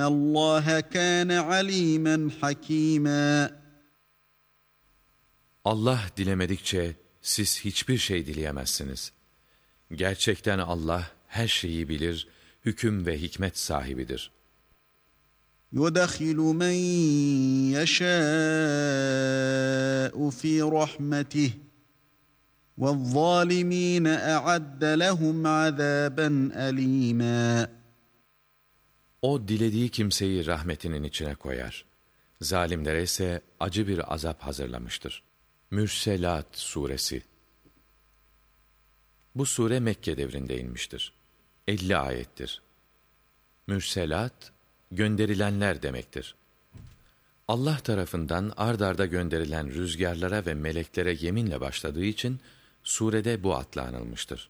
اللّٰهَ كَانَ عَلِيمًا حَك۪يمًا. Allah dilemedikçe siz hiçbir şey dileyemezsiniz. Gerçekten Allah her şeyi bilir, hüküm ve hikmet sahibidir. يُدَخِلُ مَنْ يَشَاءُ ف۪ي رَحْمَتِهِ وَالظَّالِم۪ينَ اَعَدَّ لَهُمْ عَذَابًا أَل۪يمًا. O dilediği kimseyi rahmetinin içine koyar. Zalimlere ise acı bir azap hazırlamıştır. Mürselat Suresi. Bu sure Mekke devrinde inmiştir. 50 ayettir. Mürselat, gönderilenler demektir. Allah tarafından ard arda gönderilen rüzgarlara ve meleklere yeminle başladığı için surede bu adla anılmıştır.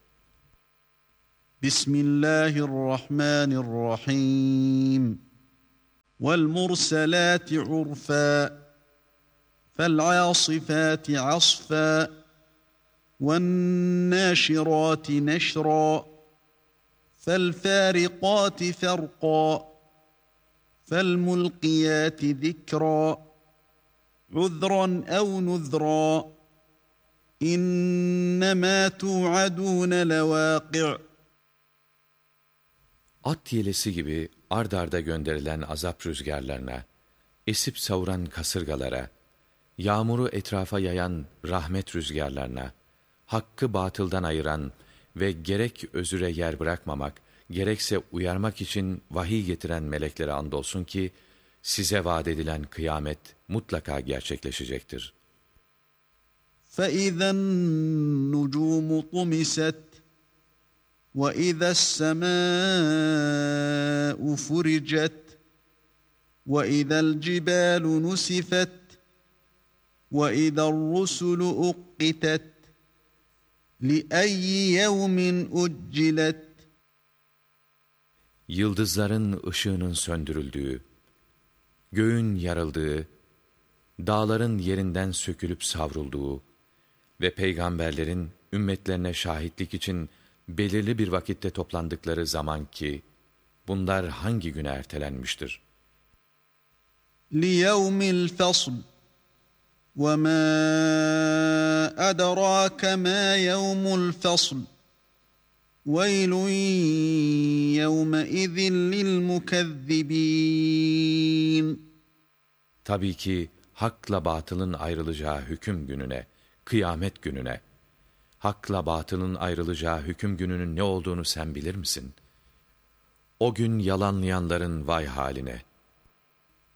Bismillahirrahmanirrahim. وَالْمُرْسَلَاتِ عُرْفًا فَالْعَاصِفَاتِ عَصْفًا وَالنَّاشِرَاتِ نَشْرًا فَالْفَارِقَاتِ فَرْقًا فَالْمُلْقِيَاتِ ذِكْرًا عُذْرًا اَوْ نُذْرًا اِنَّمَا تُوعَدُونَ لَوَاقِعٌ. At yelesi gibi ard arda gönderilen azap rüzgarlarına, esip savuran kasırgalara, yağmuru etrafa yayan rahmet rüzgarlarına, hakkı batıldan ayıran ve gerek özüre yer bırakmamak, gerekse uyarmak için vahiy getiren meleklere andolsun ki, size vaat edilen kıyamet mutlaka gerçekleşecektir. فَإِذَا النُّجُومُ طُمِسَتْ وَإِذَا السَّمَاءُ فُرِجَتْ وَإِذَا الْجِبَالُ نُسِفَتْ وَإِذَا الرُّسُلُ أُقِّتَتْ لِأَيِّ يَوْمٍ أُجِّلَتْ. Yıldızların ışığının söndürüldüğü, göğün yarıldığı, dağların yerinden sökülüp savrulduğu ve peygamberlerin ümmetlerine şahitlik için belirli bir vakitte toplandıkları zaman ki, bunlar hangi güne ertelenmiştir? لِيَوْمِ الْفَصْلِ وَمَا أَدْرَاكَ مَا يَوْمُ الْفَصْلِ وَيْلٌ يَوْمَئِذٍ لِلْمُكَذِّبِينَ. Tabii ki hakla batılın ayrılacağı hüküm gününe, kıyamet gününe, hakla batılın ayrılacağı hüküm gününün ne olduğunu sen bilir misin? O gün yalanlayanların vay haline!